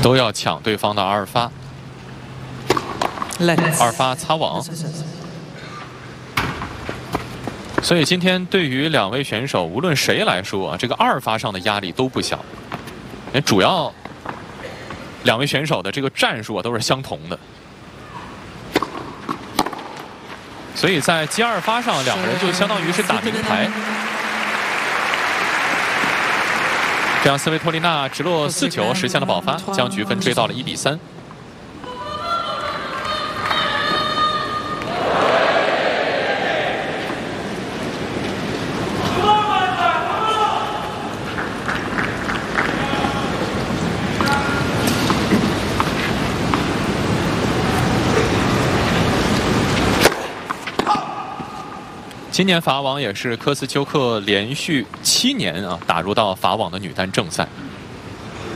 都要抢对方的2发。2发擦网。所以今天对于2位选手，无论谁来说啊，这个2发上的压力都不小。主要2位选手的这个战术啊都是相同的，所以在接2发上，2个人就相当于是打明牌。这样，斯维托利娜直落4球实现了保发，将局分追到了1比3。今年法网也是科斯丘克连续7年打入到法网的女单正赛。